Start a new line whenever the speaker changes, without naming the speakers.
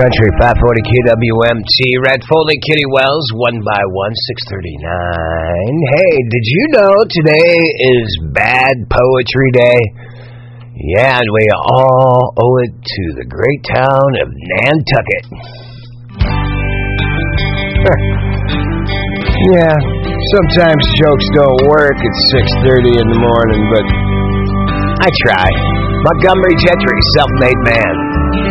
Country, 540 KWMT, Red Foley, Kitty Wells, 1 by 1, 639. Hey, did you know today is Bad Poetry Day? Yeah, and we all owe it to the great town of Nantucket. Yeah, sometimes jokes don't work at 6:30 in the morning, but I try. Montgomery Gentry, self-made man.